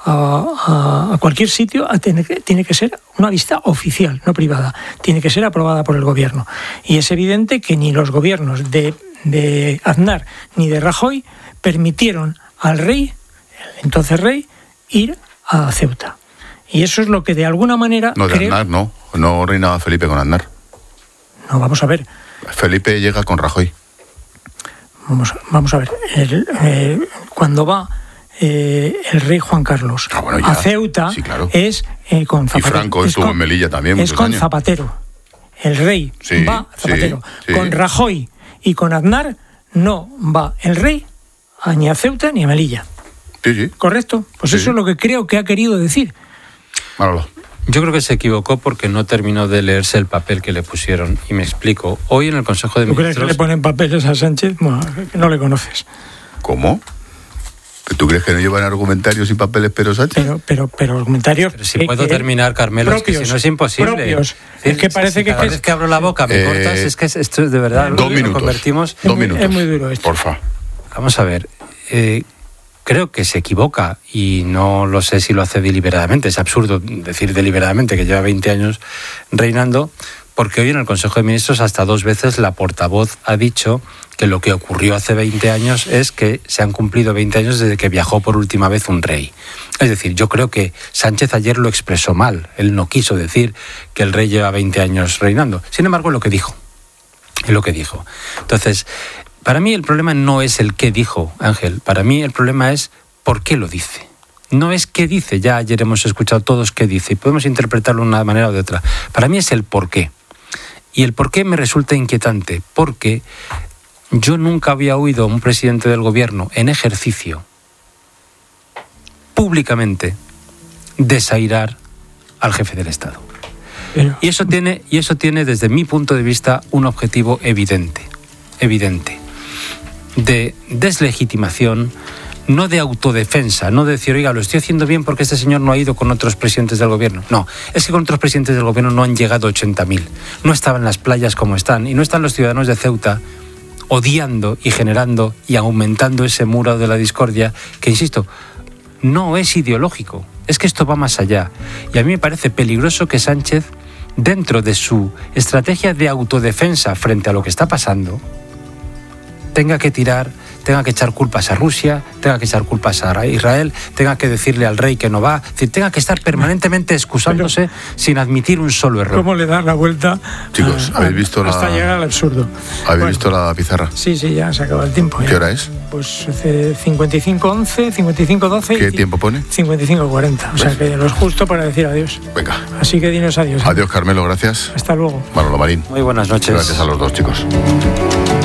a cualquier sitio tiene que ser una visita oficial, no privada. Tiene que ser aprobada por el gobierno. Y es evidente que ni los gobiernos de Aznar ni de Rajoy permitieron al rey, el entonces rey, ir a Ceuta. Y eso es lo que de alguna manera... No, de Aznar no reinaba Felipe con Aznar. No, vamos a ver. Felipe llega con Rajoy. Vamos a ver. Cuando va el rey Juan Carlos a Ceuta, sí, claro, es con Zapatero. Y Franco estuvo en Melilla también muchos años. Es con Zapatero. El rey va a Zapatero. Sí. Con Rajoy y con Aznar no va el rey ni a Ceuta ni a Melilla. Sí. ¿Correcto? Pues eso es lo que creo que ha querido decir. Manolo. Yo creo que se equivocó porque no terminó de leerse el papel que le pusieron. Y me explico. Hoy en el Consejo de Ministros... ¿Tú crees que le ponen papeles a Sánchez? Bueno, que no le conoces. ¿Cómo? ¿Tú crees que no llevan argumentarios y papeles pero Sánchez? Pero argumentarios... Pero si puedo terminar, Carmelo, propios, es que si no es imposible. Propios. Es que parece que... Cada vez que abro la boca me cortas, es que esto es de verdad... 2 minutos. Convertimos... 2 minutos. Es muy duro esto. Porfa. Vamos a ver... creo que se equivoca y no lo sé si lo hace deliberadamente. Es absurdo decir deliberadamente que lleva 20 años reinando, porque hoy en el Consejo de Ministros hasta 2 veces la portavoz ha dicho que lo que ocurrió hace 20 años es que se han cumplido 20 años desde que viajó por última vez un rey. Es decir, yo creo que Sánchez ayer lo expresó mal. Él no quiso decir que el rey lleva 20 años reinando. Sin embargo, es lo que dijo. Entonces... para mí el problema no es el qué dijo, Ángel. Para mí el problema es por qué lo dice. No es qué dice. Ya ayer hemos escuchado todos qué dice y podemos interpretarlo de una manera o de otra. Para mí es el por qué. Y el por qué me resulta inquietante porque yo nunca había oído a un presidente del gobierno en ejercicio públicamente desairar al jefe del Estado. Y eso tiene desde mi punto de vista un objetivo evidente. De deslegitimación, no de autodefensa, no de decir, oiga, lo estoy haciendo bien porque este señor no ha ido con otros presidentes del gobierno. No, es que con otros presidentes del gobierno no han llegado 80.000, no estaban las playas como están y no están los ciudadanos de Ceuta odiando y generando y aumentando ese muro de la discordia que, insisto, no es ideológico, es que esto va más allá. Y a mí me parece peligroso que Sánchez, dentro de su estrategia de autodefensa frente a lo que está pasando, tenga que echar culpas a Rusia, tenga que echar culpas a Israel, tenga que decirle al rey que no va, es decir, tenga que estar permanentemente excusándose sin admitir un solo error. ¿Cómo le da la vuelta? Chicos, ¿habéis visto hasta llegar al absurdo? ¿Habéis visto la pizarra? Sí, ya se acaba el tiempo. ¿Qué hora es? Pues 55:11, 55:12. ¿Qué tiempo pone? 55:40. O sea que lo es justo para decir adiós. Venga. Así que dinos adiós. Adiós, Carmelo, gracias. Hasta luego. Manolo Marín. Muy buenas noches. Gracias a los dos, chicos.